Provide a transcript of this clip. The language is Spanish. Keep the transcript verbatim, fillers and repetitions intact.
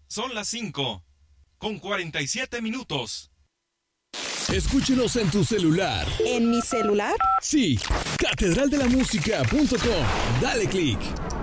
Son las cinco, con cuarenta y siete minutos. Escúchenos en tu celular. ¿En mi celular? Sí, catedral de la música punto com. Dale click.